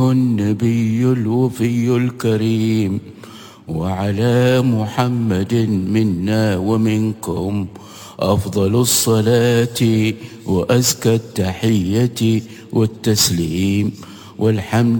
النبي الوفي الكريم، وعلى محمد منا ومنكم أفضل الصلاة وأزكى التحية والتسليم والحمد